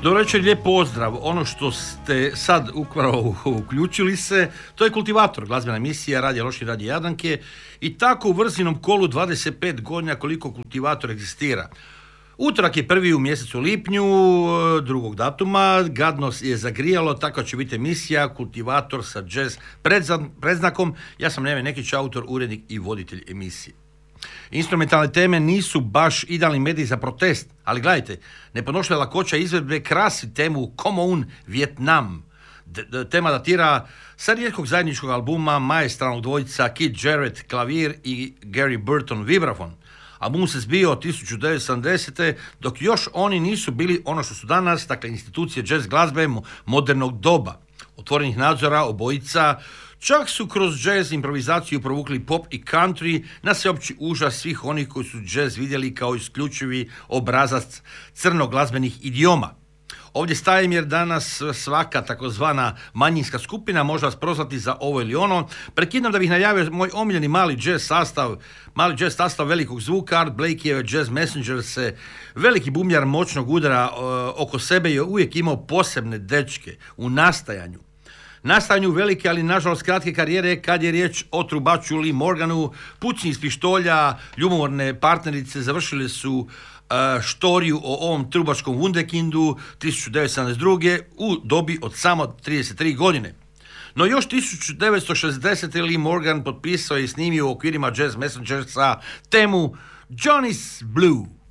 Dobro večer, lijep pozdrav. Ono što ste sad upravo uključili se, to je Kultivator, glazbena emisija Radija Loši, Radija Jadranke, i tako u vrzinom kolu 25 godina koliko Kultivator egzistira. Utorak je prvi u mjesecu lipnju, drugog datuma, gadno je zagrijalo, takva će biti emisija Kultivator sa jazz predznakom. Ja sam Neven Nekić, autor, urednik i voditelj emisije. Instrumentalne teme nisu baš idealni mediji za protest, ali gledajte, nepodnošljiva lakoća izvedbe krasi temu Come On Vietnam. Tema datira sa rijetkog zajedničkog albuma maestralnog dvojica Keith Jarrett klavir i Gary Burton vibrafon. Album se zbio 1970. dok još oni nisu bili ono što su danas, dakle institucije jazz glazbe modernog doba. Otvorenih nadzora, obojica, čak su kroz jazz improvizaciju provukli pop i country na sveopći užas svih onih koji su jazz vidjeli kao isključivi obrazac crnoglazbenih idioma. Ovdje stajem jer danas svaka takozvana manjinska skupina može vas prozvati za ovo ili ono. Prekidam da bih najavio moj omiljeni mali jazz sastav velikog zvuka. Art Blakeyjeve Jazz Messenger se veliki bumljar moćnog udara oko sebe je uvijek imao posebne dečke u nastajanju velike, ali nažalost kratke karijere kad je riječ o trubaču Lee Morganu. Pucnji iz pištolja, ljubomorne partnerice završili su štoriju o ovom trubačkom wunderkindu 1972. u dobi od samo 33 godine. No još 1960. Lee Morgan potpisao i snimio u okvirima Jazz Messengersa temu Johnny's Blue.